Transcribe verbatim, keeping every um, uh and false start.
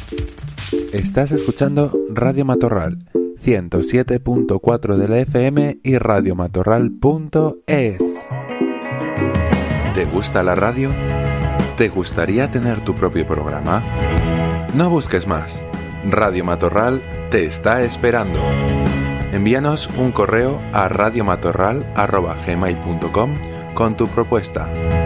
Estás escuchando Radio Matorral, ciento siete punto cuatro de la F M y radiomatorral punto es. ¿Te gusta la radio? ¿Te gustaría tener tu propio programa? No busques más. Radio Matorral te está esperando. Envíanos un correo a radiomatorral arroba gmail punto com con tu propuesta.